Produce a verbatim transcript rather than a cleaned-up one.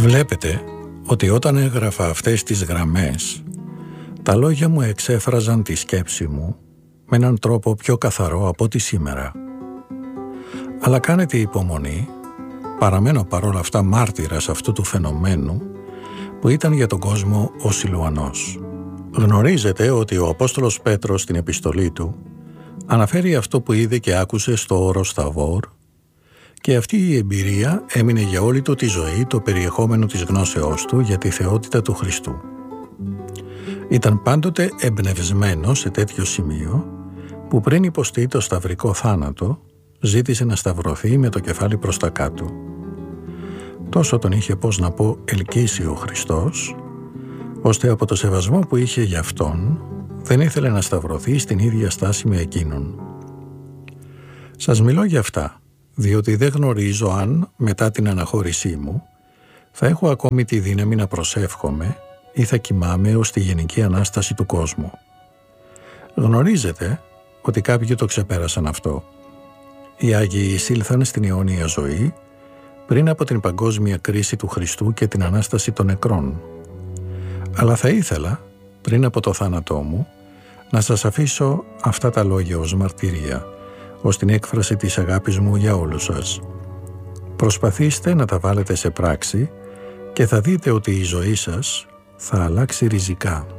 Βλέπετε ότι όταν έγραφα αυτές τις γραμμές, τα λόγια μου εξέφραζαν τη σκέψη μου με έναν τρόπο πιο καθαρό από ό,τι σήμερα. Αλλά κάνετε υπομονή, παραμένω παρόλα αυτά μάρτυρας αυτού του φαινομένου που ήταν για τον κόσμο ο Σιλουανός. Γνωρίζετε ότι ο Απόστολος Πέτρος στην επιστολή του αναφέρει αυτό που είδε και άκουσε στο όρος Θαβόρ, και αυτή η εμπειρία έμεινε για όλη του τη ζωή το περιεχόμενο της γνώσεώς του για τη θεότητα του Χριστού. Ήταν πάντοτε εμπνευσμένο σε τέτοιο σημείο που πριν υποστεί το σταυρικό θάνατο ζήτησε να σταυρωθεί με το κεφάλι προς τα κάτω. Τόσο τον είχε, πώς να πω, ελκύσει ο Χριστός, ώστε από το σεβασμό που είχε για Αυτόν δεν ήθελε να σταυρωθεί στην ίδια στάση με εκείνον. Σας μιλώ για αυτά, διότι δεν γνωρίζω αν μετά την αναχώρησή μου θα έχω ακόμη τη δύναμη να προσεύχομαι ή θα κοιμάμαι ως τη γενική Ανάσταση του κόσμου. Γνωρίζετε ότι κάποιοι το ξεπέρασαν αυτό. Οι Άγιοι εισήλθαν στην αιώνια ζωή πριν από την παγκόσμια κρίση του Χριστού και την Ανάσταση των νεκρών. Αλλά θα ήθελα, πριν από το θάνατό μου, να σας αφήσω αυτά τα λόγια ως μαρτυρία, ως την έκφραση της αγάπης μου για όλους σας. Προσπαθήστε να τα βάλετε σε πράξη και θα δείτε ότι η ζωή σας θα αλλάξει ριζικά.